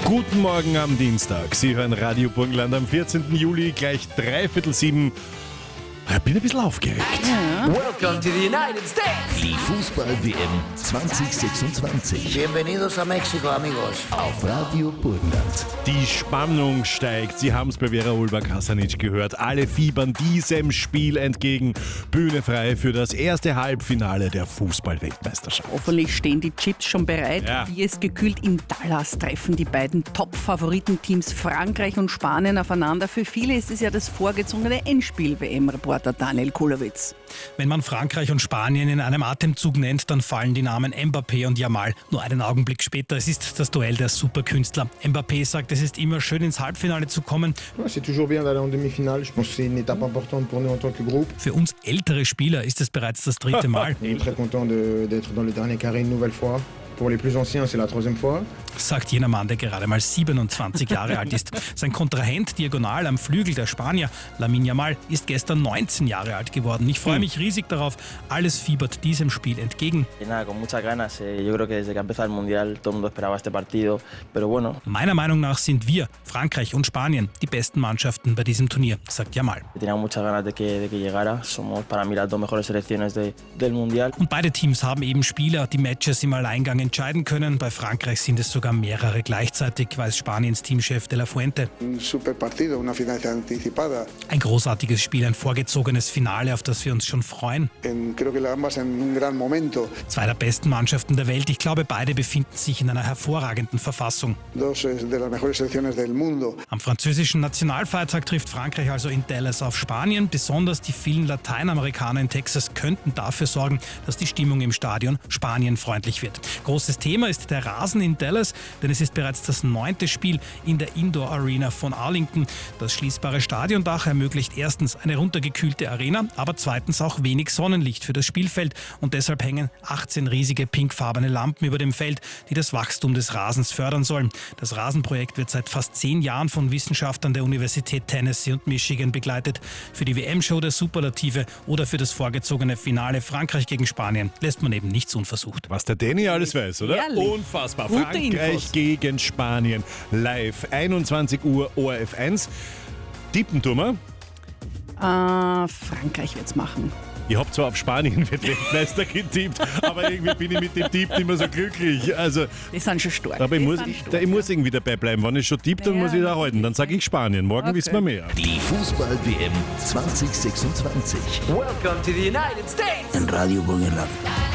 Guten Morgen am Dienstag. Sie hören Radio Burgenland am 14. Juli, gleich 6:45. Ich bin ein bisschen aufgeregt. Welcome to the United States. Die Fußball-WM 2026. Bienvenidos a México, amigos. Auf Radio Burgenland. Die Spannung steigt. Sie haben es bei Vera Ulber-Kasanic gehört. Alle fiebern diesem Spiel entgegen. Bühne frei für das erste Halbfinale der Fußball-Weltmeisterschaft. Hoffentlich stehen die Chips schon bereit. Ja. Wie es gekühlt in Dallas treffen die beiden Top-Favoritenteams Frankreich und Spanien aufeinander. Für viele ist es ja das vorgezogene Endspiel-WM-Reporter Daniel Kulowitz. Wenn man Frankreich und Spanien in einem Atemzug nennt, dann fallen die Namen Mbappé und Yamal nur einen Augenblick später. Es ist das Duell der Superkünstler. Mbappé sagt, es ist immer schön, ins Halbfinale zu kommen. C'est toujours bien d'aller en demi-finale. Je pense que c'est une étape importante pour nous en tant que groupe. Für uns ältere Spieler ist es bereits das 3. Mal, On est très content d'être dans le dernier carré une nouvelle fois. Pour les plus anciens, c'est la 3e fois. sagt jener Mann, der gerade mal 27 Jahre alt ist. Sein Kontrahent diagonal am Flügel, der Spanier Lamine Yamal, ist gestern 19 Jahre alt geworden. Ich freue mich riesig darauf. Alles fiebert diesem Spiel entgegen. Con muchas ganas. Yo creo que desde que empezó el Mundial todo el mundo esperaba este partido, pero bueno. Meiner Meinung nach sind wir, Frankreich und Spanien, die besten Mannschaften bei diesem Turnier, sagt Yamal. Tenía muchas ganas de que llegara. Somos para mí las dos mejores selecciones del Mundial. Und beide Teams haben eben Spieler, die Matches im Alleingang entscheiden können. Bei Frankreich sind es sogar mehrere gleichzeitig, weiß Spaniens Teamchef De La Fuente. Un super partido, una final anticipada. Ein großartiges Spiel, ein vorgezogenes Finale, auf das wir uns schon freuen. Creo que ambas en un gran momento. Zwei der besten Mannschaften der Welt. Ich glaube, beide befinden sich in einer hervorragenden Verfassung. Dos de las mejores selecciones del mundo. Am französischen Nationalfeiertag trifft Frankreich also in Dallas auf Spanien. Besonders die vielen Lateinamerikaner in Texas könnten dafür sorgen, dass die Stimmung im Stadion spanienfreundlich wird. Großes Thema ist der Rasen in Dallas, denn es ist bereits das 9. Spiel in der Indoor Arena von Arlington. Das schließbare Stadiondach ermöglicht erstens eine runtergekühlte Arena, aber zweitens auch wenig Sonnenlicht für das Spielfeld. Und deshalb hängen 18 riesige pinkfarbene Lampen über dem Feld, die das Wachstum des Rasens fördern sollen. Das Rasenprojekt wird seit fast 10 Jahren von Wissenschaftlern der Universität Tennessee und Michigan begleitet. Für die WM-Show der Superlative oder für das vorgezogene Finale Frankreich gegen Spanien lässt man eben nichts unversucht. Was der Danny alles weiß, oder? Ehrlich? Unfassbar. Gute Frankreich Infos. gegen Spanien. Live, 21 Uhr, ORF 1. Tippen tun wir. Frankreich wird's machen. Ich habe zwar auf Spanien wird Weltmeister getippt, aber irgendwie bin ich mit dem Tipp nicht mehr so glücklich. Also, Die sind schon stark. aber ich Die muss, sind stark, ich muss irgendwie dabei bleiben. Wenn ich schon tippe, dann Ja. muss ich da halten. Dann sage ich Spanien. Morgen Okay. wissen wir mehr. Die Fußball-WM 2026. Welcome to the United States. En Radio Burgenland.